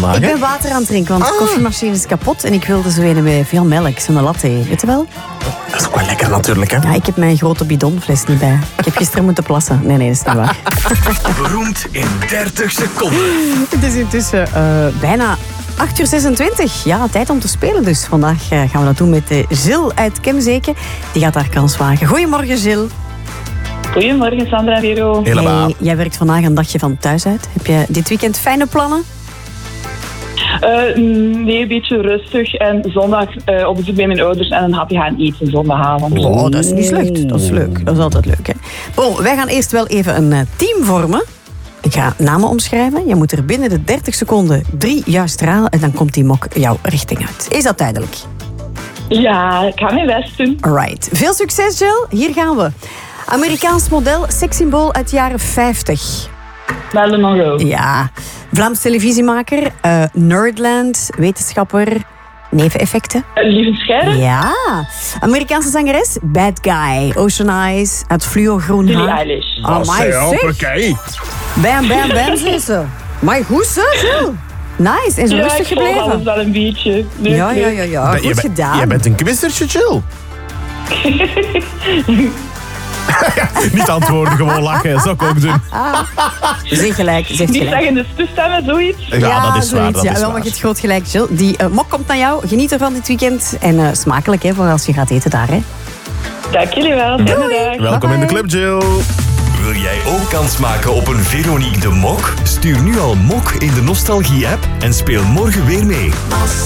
vandaag. Ik ben water aan het drinken, want de koffiemachine is kapot. En ik wilde zo een met veel melk, zo'n latte. Weet je wel? Dat is ook wel lekker natuurlijk, hè? Ja, ik heb mijn grote bidonfles niet bij. Ik heb gisteren moeten plassen. Nee, dat is niet waar. Beroemd in 30 seconden. Het is intussen bijna 8:26. Ja, tijd om te spelen dus. Vandaag gaan we dat doen met Gilles uit Kemzeke. Die gaat haar kans wagen. Goedemorgen, Gilles. Goedemorgen, Sandra en Vero. Helemaal. Hey, jij werkt vandaag een dagje van thuis uit. Heb je dit weekend fijne plannen? Nee, een beetje rustig. En zondag op bezoek bij mijn ouders en een hapje gaan eten zondagavond. Oh, dat is niet slecht. Dat is leuk. Dat is altijd leuk, hè. Bon, wij gaan eerst wel even een team vormen. Ik ga namen omschrijven. Je moet er binnen de 30 seconden 3 juist raden en dan komt die mok jouw richting uit. Is dat duidelijk? Ja, ik ga mijn best doen. Alright. Veel succes, Jill. Hier gaan we. Amerikaans model, sekssymbool uit de jaren 50. Marilyn Monroe. Ja. Vlaams televisiemaker, Nerdland, wetenschapper, neveneffecten. Lieve Scheire. Ja. Amerikaanse zangeres, Bad Guy, Ocean Eyes, uit fluogroen Billie haar. Eilish. Amai, zeg. Bam, bam, bam, zei ze. Maar goed, zo, Jill. Nice. En zo Ja, rustig ik volg alles gebleven. wel een beetje. Leuk, Ja. leuk. Goed gedaan. Jij bent een quizertje, Jill. Niet antwoorden, gewoon lachen. Zou ik ook doen. Zeg gelijk, zeg Niet gelijk. zeggen de toestemmen, zoiets. Ja, dat is waar. zoiets. Dat Ja, is wel waar. mag je het groot gelijk, Jill. Die mok komt naar jou. Geniet ervan dit weekend. En smakelijk, hè, voor als je gaat eten daar, hè. Dank jullie wel. Fijne dag. Welkom in de club, Jill. Wil jij ook kans maken op een Veronique de Mok? Stuur nu al Mok in de Nostalgie-app en speel morgen weer mee.